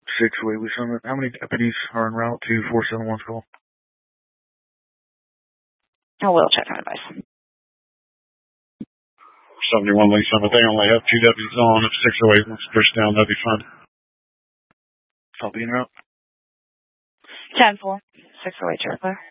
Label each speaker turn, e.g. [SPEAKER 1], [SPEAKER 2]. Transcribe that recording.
[SPEAKER 1] 608 Lee Summit. How many deputies are en route to 471's call?
[SPEAKER 2] I will check my advice.
[SPEAKER 3] 71 Lee Summit. They only have 2 deputies on. If 608 wants to push down, that'd be fine.
[SPEAKER 1] I'll be en route.
[SPEAKER 2] 10-4. 608, you're clear.